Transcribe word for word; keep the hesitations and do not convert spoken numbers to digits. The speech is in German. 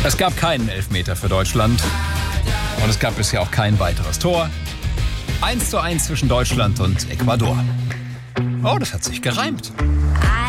Es gab keinen Elfmeter für Deutschland. Und es gab bisher auch kein weiteres Tor. eins zu eins zwischen Deutschland und Ecuador. Oh, das hat sich gereimt.